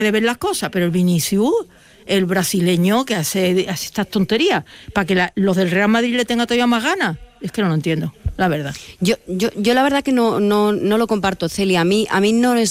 de ver las cosas, pero el Vinicius, el brasileño que hace estas tonterías, para que los del Real Madrid le tengan todavía más ganas, es que no lo entiendo, la verdad. Yo la verdad que no lo comparto, Celia. A mí no es